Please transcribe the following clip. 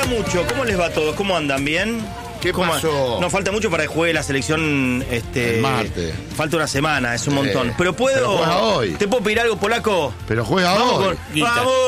mucho. ¿Cómo les va a todos? ¿Cómo andan? ¿Bien? ¿Qué pasó? No falta mucho para que juegue la selección. El martes. Falta una semana, es un montón. Pero puedo. Pero juega hoy. ¿Te puedo pedir algo, Polaco? Pero juega Vamos hoy. ¡Vamos!